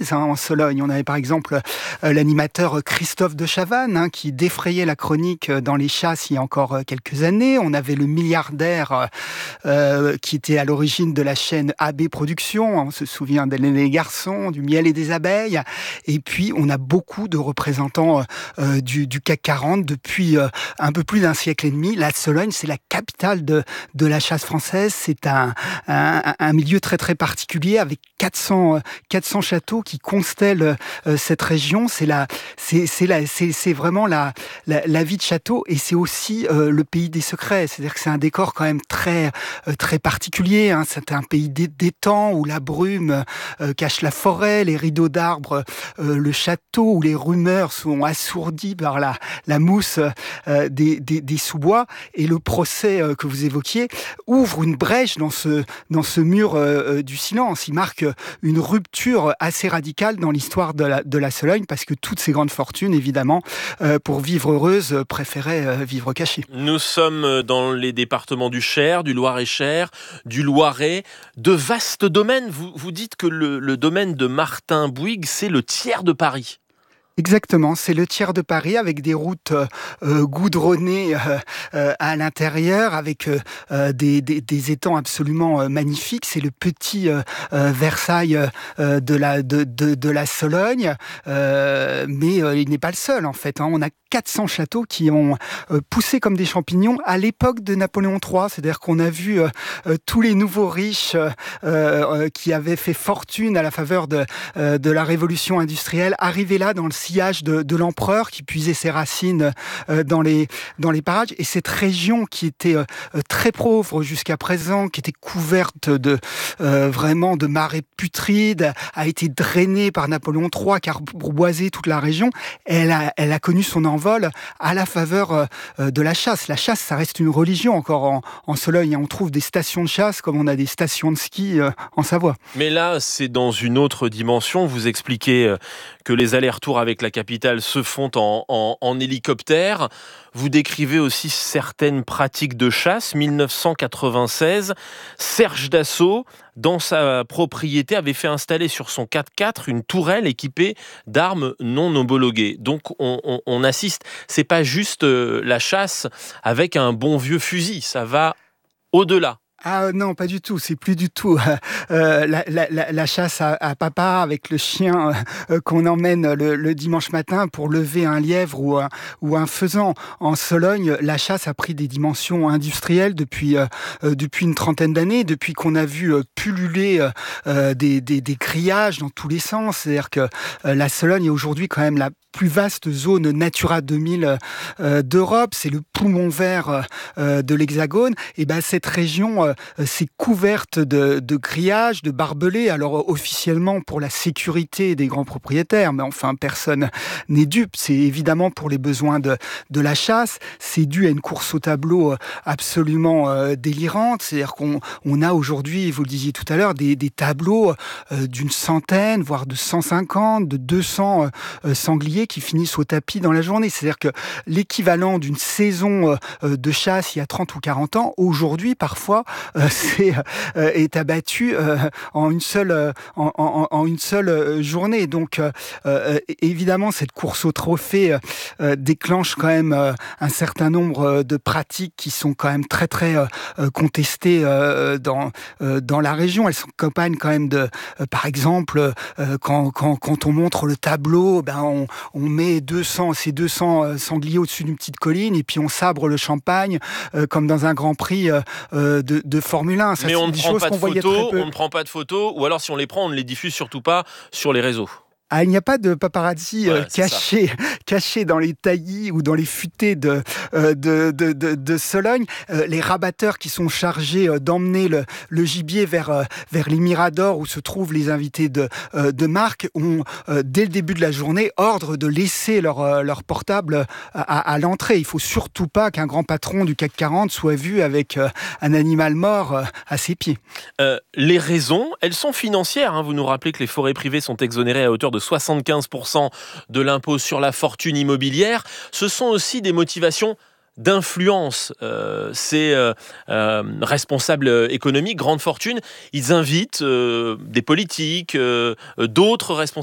en Sologne. On avait par exemple l'animateur Christophe de Chavannes qui défrayait la chronique dans les chasses il y a encore quelques années. On avait le milliardaire qui était à l'origine de la chaîne AB Productions. On se souvient d'Hélène et les garçons, du miel et des abeilles. Et puis on a beaucoup de représentants du CAC 40 depuis un peu plus d'un siècle et demi. La Sologne, c'est la capitale de la chasse française. C'est un milieu très très particulier avec 400 châteaux qui constellent cette région. C'est vraiment la vie de château, et c'est aussi le pays des secrets. C'est-à-dire que c'est un décor quand même très très particulier. C'est un pays d'étangs où la brume cache la forêt, les rideaux d'arbres, le château, où les rumeurs sont assourdies par la mousse des sous-bois. Et le procès que vous évoquiez ouvre une brèche dans ce mur du silence. Il marque une rupture assez radicale dans l'histoire de la Sologne, parce que toutes ces grandes fortunes, évidemment, pour vivre heureuses, préféraient vivre cachées. Nous sommes dans les départements du Cher, du Loir-et-Cher, du Loiret, de vastes domaines. Vous dites que le domaine de Martin Bouygues, c'est le tiers de Paris. Exactement, c'est le tiers de Paris, avec des routes goudronnées à l'intérieur, avec des étangs absolument magnifiques. C'est le petit Versailles de la Sologne, mais il n'est pas le seul en fait. On a 400 châteaux qui ont poussé comme des champignons à l'époque de Napoléon III. C'est-à-dire qu'on a vu tous les nouveaux riches qui avaient fait fortune à la faveur de la révolution industrielle arriver là dans le sillage de l'empereur, qui puisait ses racines dans les parages. Et cette région qui était très pauvre jusqu'à présent, qui était couverte vraiment de marais putrides, a été drainée par Napoléon III, qui a reboisé toute la région. Elle a connu son envol à la faveur de la chasse. La chasse, ça reste une religion encore en Sologne. On trouve des stations de chasse comme on a des stations de ski en Savoie. Mais là, c'est dans une autre dimension. Vous expliquez que les allers-retours avec la capitale se font en hélicoptère. Vous décrivez aussi certaines pratiques de chasse. 1996, Serge Dassault, dans sa propriété, avait fait installer sur son 4x4 une tourelle équipée d'armes non homologuées. Donc on assiste, c'est pas juste la chasse avec un bon vieux fusil, ça va au-delà. Ah non, pas du tout. C'est plus du tout la chasse à papa avec le chien qu'on emmène le dimanche matin pour lever un lièvre ou un faisan. En Sologne, la chasse a pris des dimensions industrielles depuis une trentaine d'années, depuis qu'on a vu pulluler des grillages dans tous les sens. C'est-à-dire que la Sologne est aujourd'hui quand même la plus vaste zone Natura 2000 d'Europe. C'est le poumon vert de l'Hexagone. Et cette région c'est couverte de grillages, de barbelés. Alors officiellement pour la sécurité des grands propriétaires, mais enfin personne n'est dupe. C'est évidemment pour les besoins de la chasse. C'est dû à une course au tableau absolument délirante. C'est-à-dire qu'on a aujourd'hui, vous le disiez tout à l'heure, des tableaux d'une centaine, voire de 150, de 200 sangliers qui finissent au tapis dans la journée. C'est-à-dire que l'équivalent d'une saison de chasse il y a 30 ou 40 ans, aujourd'hui parfois est abattu en une seule journée. Donc évidemment cette course au trophée déclenche quand même un certain nombre de pratiques qui sont quand même très très contestées dans la région. Elles s'accompagnent quand même de par exemple quand on montre le tableau, on met ces 200 sangliers au-dessus d'une petite colline et puis on sabre le champagne comme dans un Grand Prix de Formule 1. Ça, mais on ne prend pas de photos, ou alors si on les prend, on ne les diffuse surtout pas sur les réseaux. Il n'y a pas de paparazzi cachés dans les taillis ou dans les futaies de Sologne. Les rabatteurs qui sont chargés d'emmener le gibier vers les miradors où se trouvent les invités de marque ont, dès le début de la journée, ordre de laisser leur portable à l'entrée. Il ne faut surtout pas qu'un grand patron du CAC 40 soit vu avec un animal mort à ses pieds. Les raisons, elles sont financières. Vous nous rappelez que les forêts privées sont exonérées à hauteur de 75% de l'impôt sur la fortune immobilière. Ce sont aussi des motivations d'influence. Ces responsables économiques, grandes fortunes, ils invitent des politiques, d'autres responsables